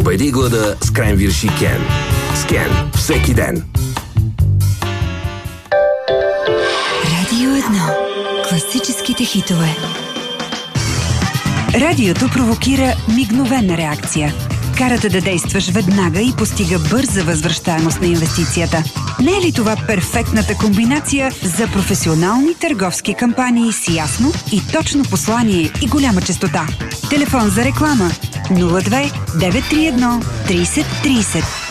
Победи глада с кренвирши Кен. С Кен всеки ден. Радио 1. Класическите хитове. Радиото провокира мигновена реакция. Карате да действаш веднага и постига бърза възвръщаемост на инвестицията. Не е ли това перфектната комбинация за професионални търговски кампании с ясно и точно послание и голяма честота? Телефон за реклама 02 931 30 30.